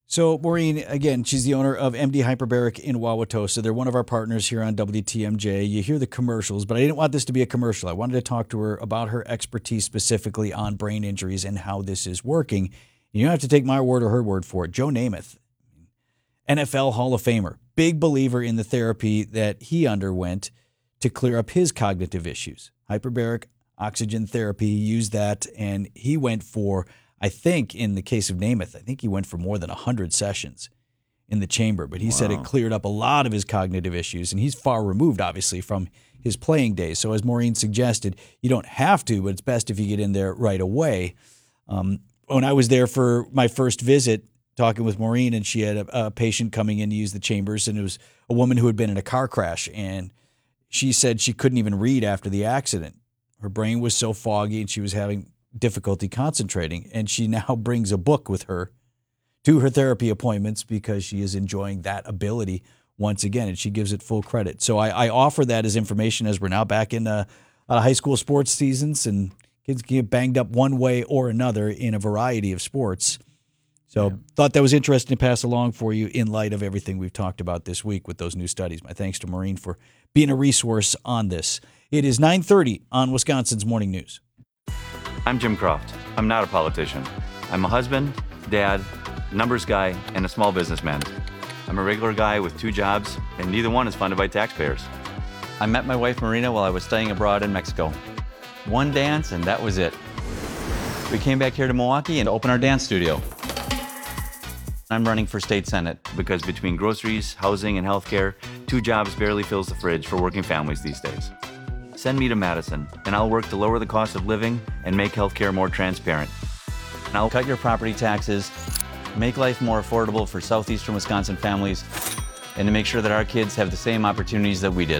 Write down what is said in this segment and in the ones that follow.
So, Maureen, again, she's the owner of MD Hyperbaric in Wauwatosa. They're one of our partners here on WTMJ. You hear the commercials, but I didn't want this to be a commercial. I wanted to talk to her about her expertise specifically on brain injuries and how this is working. You don't have to take my word or her word for it. Joe Namath, NFL Hall of Famer, big believer in the therapy that he underwent to clear up his cognitive issues. Hyperbaric oxygen therapy, he used that, and he went for, I think in the case of Namath, I think he went for more than 100 sessions in the chamber. But he said it cleared up a lot of his cognitive issues, and he's far removed, obviously, from his playing days. So as Maureen suggested, you don't have to, but it's best if you get in there right away. When I was there for my first visit, talking with Maureen, and she had a patient coming in to use the chambers, and it was a woman who had been in a car crash, and she said she couldn't even read after the accident. Her brain was so foggy, and she was having difficulty concentrating, and she now brings a book with her to her therapy appointments because she is enjoying that ability once again, and she gives it full credit. So I offer that as information as we're now back in high school sports seasons, and kids can get banged up one way or another in a variety of sports. So thought that was interesting to pass along for you in light of everything we've talked about this week with those new studies. My thanks to Maureen for being a resource on this. It is 9:30 on Wisconsin's Morning News. I'm Jim Croft. I'm not a politician. I'm a husband, dad, numbers guy, and a small businessman. I'm a regular guy with 2 jobs, and neither one is funded by taxpayers. I met my wife Marina while I was studying abroad in Mexico. One dance, and that was it. We came back here to Milwaukee and opened our dance studio. I'm running for state senate. Because between groceries, housing, and healthcare, 2 jobs barely fills the fridge for working families these days. Send me to Madison, and I'll work to lower the cost of living and make healthcare more transparent. And I'll cut your property taxes, make life more affordable for southeastern Wisconsin families, and to make sure that our kids have the same opportunities that we did.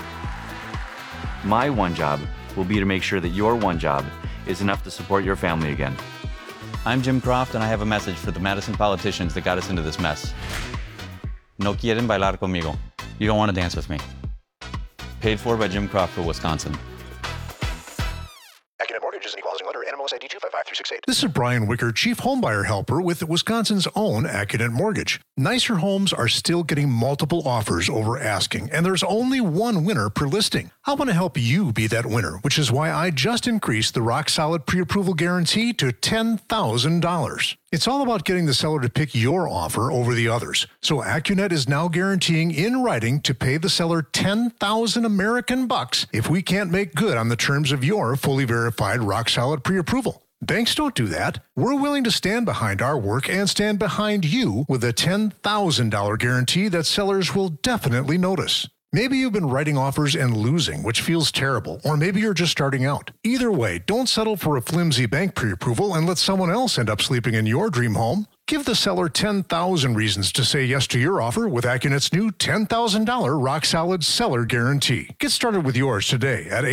My one job will be to make sure that your one job is enough to support your family again. I'm Jim Croft, and I have a message for the Madison politicians that got us into this mess. No quieren bailar conmigo. You don't want to dance with me. Paid for by Jim Croft for Wisconsin. Accunet Mortgage is an equal housing lender. NMLS ID 255368. This is Brian Wicker, Chief Homebuyer Helper with Wisconsin's own Accunet Mortgage. Nicer homes are still getting multiple offers over asking, and there's only one winner per listing. I want to help you be that winner, which is why I just increased the Rock Solid Pre-Approval Guarantee to $10,000. It's all about getting the seller to pick your offer over the others. So Accunet is now guaranteeing in writing to pay the seller 10,000 American bucks if we can't make good on the terms of your fully verified Rock Solid Pre-Approval. Banks don't do that. We're willing to stand behind our work and stand behind you with a $10,000 guarantee that sellers will definitely notice. Maybe you've been writing offers and losing, which feels terrible, or maybe you're just starting out. Either way, don't settle for a flimsy bank pre-approval and let someone else end up sleeping in your dream home. Give the seller 10,000 reasons to say yes to your offer with Accunet's new $10,000 Rock Solid Seller Guarantee. Get started with yours today at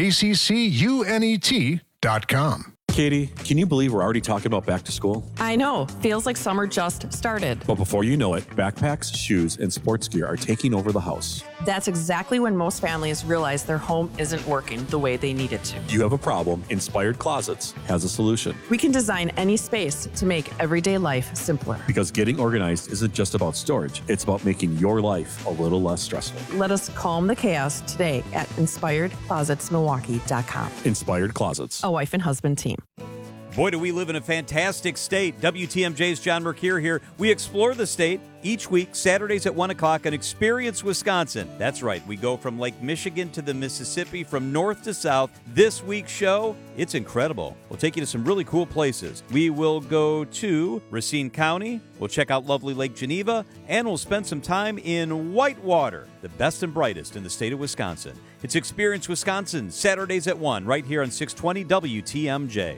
accunet.com. Katie, can you believe we're already talking about back to school? I know. Feels like summer just started. But before you know it, backpacks, shoes, and sports gear are taking over the house. That's exactly when most families realize their home isn't working the way they need it to. You have a problem. Inspired Closets has a solution. We can design any space to make everyday life simpler. Because getting organized isn't just about storage. It's about making your life a little less stressful. Let us calm the chaos today at InspiredClosetsMilwaukee.com. Inspired Closets. A wife and husband team. Boy, do we live in a fantastic state. WTMJ's John Mercure here. We explore the state each week, Saturdays at 1 o'clock on Experience Wisconsin. That's right. We go from Lake Michigan to the Mississippi, from north to south. This week's show, it's incredible. We'll take you to some really cool places. We will go to Racine County. We'll check out lovely Lake Geneva, and we'll spend some time in Whitewater, the best and brightest in the state of Wisconsin. It's Experience Wisconsin, Saturdays at 1, right here on 620 WTMJ.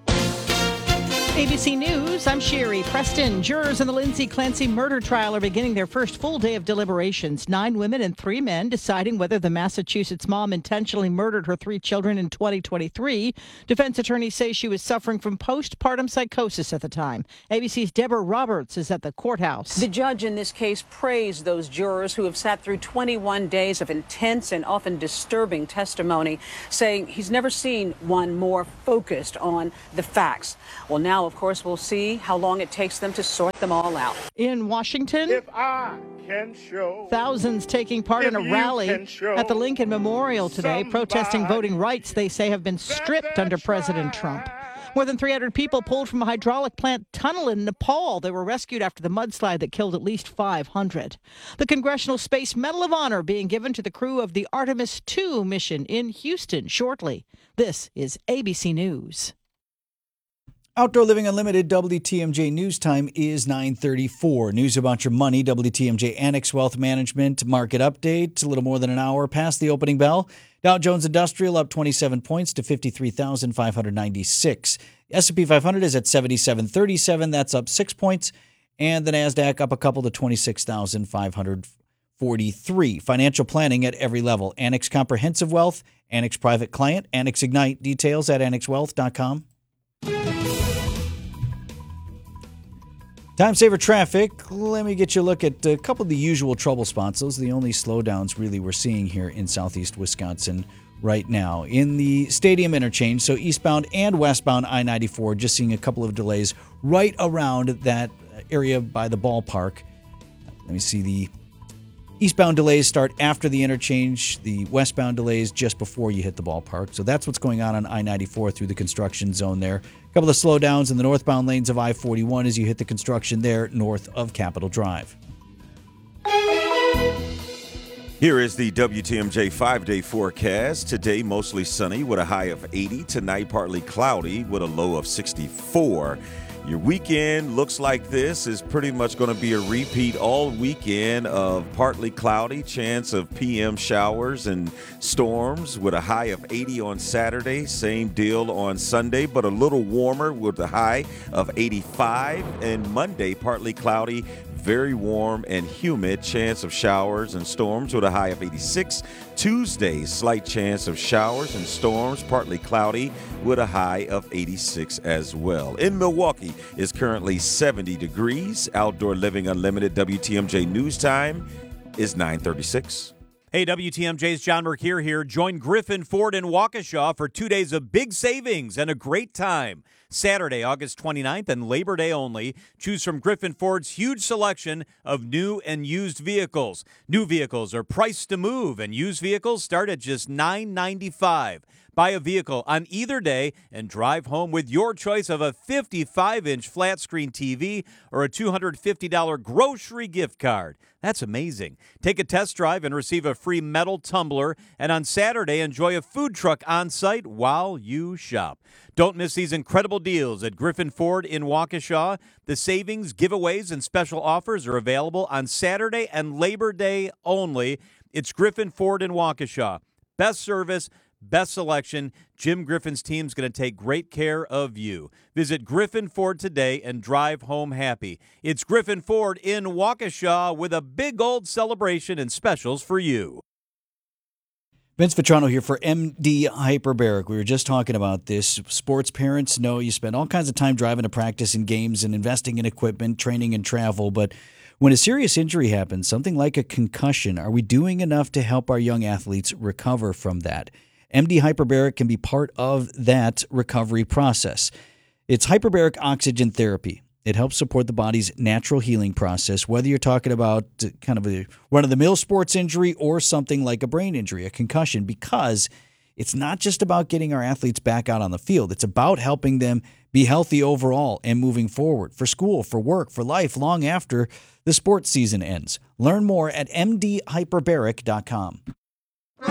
ABC News, I'm Sherry Preston. Jurors in the Lindsay Clancy murder trial are beginning their first full day of deliberations. 9 women and 3 men deciding whether the Massachusetts mom intentionally murdered her 3 children in 2023. Defense attorneys say she was suffering from postpartum psychosis at the time. ABC's Deborah Roberts is at the courthouse. The judge in this case praised those jurors who have sat through 21 days of intense and often disturbing testimony, saying he's never seen one more focused on the facts. Well, now Now, of course, we'll see how long it takes them to sort them all out. In Washington, If I can show, thousands taking part in a rally at the Lincoln Memorial today, protesting voting rights they say have been stripped under President Trump. More than 300 people pulled from a hydraulic plant tunnel in Nepal. They were rescued after the mudslide that killed at least 500. The Congressional Space Medal of Honor being given to the crew of the Artemis II mission in Houston shortly. This is ABC News. Outdoor Living Unlimited WTMJ News Time is 9:34. News about your money. WTMJ Annex Wealth Management market update. A little more than an hour past the opening bell. Dow Jones Industrial up 27 points to 53,596. S&P 500 is at 7737. That's up 6 points. And the NASDAQ up a couple to 26,543. Financial planning at every level. Annex Comprehensive Wealth, Annex Private Client, Annex Ignite. Details at annexwealth.com. Time saver traffic. Let me get you a look at a couple of the usual trouble spots. Those are the only slowdowns really we're seeing here in southeast Wisconsin right now. In the Stadium interchange, so eastbound and westbound I-94, just seeing a couple of delays right around that area by the ballpark. Let me see, the eastbound delays start after the interchange, the westbound delays just before you hit the ballpark. So that's what's going on I-94 through the construction zone there. A couple of slowdowns in the northbound lanes of I-41 as you hit the construction there north of Capitol Drive. Here is the WTMJ 5-day forecast. Today, mostly sunny with a high of 80. Tonight, partly cloudy with a low of 64. Your weekend looks like this. Is pretty much going to be a repeat all weekend of partly cloudy, chance of PM showers and storms with a high of 80 on Saturday. Same deal on Sunday, but a little warmer with a high of 85. And Monday, partly cloudy, very warm and humid, chance of showers and storms with a high of 86. Tuesday, slight chance of showers and storms, partly cloudy with a high of 86 as well. In Milwaukee, it's currently 70 degrees. Outdoor Living Unlimited WTMJ News Time is 9:36. Hey, WTMJ's John Mercure here. Join Griffin Ford in Waukesha for 2 days of big savings and a great time. Saturday, August 29th and Labor Day only. Choose from Griffin Ford's huge selection of new and used vehicles. New vehicles are priced to move, and used vehicles start at just $995. Buy a vehicle on either day and drive home with your choice of a 55-inch flat-screen TV or a $250 grocery gift card. That's amazing. Take a test drive and receive a free metal tumbler. And on Saturday, enjoy a food truck on site while you shop. Don't miss these incredible deals at Griffin Ford in Waukesha. The savings, giveaways, and special offers are available on Saturday and Labor Day only. It's Griffin Ford in Waukesha. Best service, best selection. Jim Griffin's team's going to take great care of you. Visit Griffin Ford today and drive home happy. It's Griffin Ford in Waukesha with a big old celebration and specials for you. Vince Vitrano here for MD Hyperbaric. We were just talking about this. Sports parents know you spend all kinds of time driving to practice and games and investing in equipment, training and travel, but when a serious injury happens, something like a concussion, are we doing enough to help our young athletes recover from that? MD Hyperbaric can be part of that recovery process. It's hyperbaric oxygen therapy. It helps support the body's natural healing process, whether you're talking about kind of a run-of-the-mill sports injury or something like a brain injury, a concussion, because it's not just about getting our athletes back out on the field. It's about helping them be healthy overall and moving forward for school, for work, for life, long after the sports season ends. Learn more at mdhyperbaric.com.